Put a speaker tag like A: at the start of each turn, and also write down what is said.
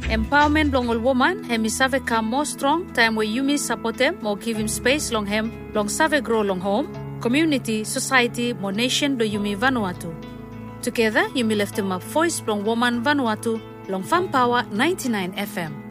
A: Empowerment long all woman, hemi save come more strong, time where you miss support them, more give him space long hem, long save grow long home, community, society, more nation do you me Vanuatu. Together, you me lift him up voice long woman Vanuatu, long Fam Power 99 FM.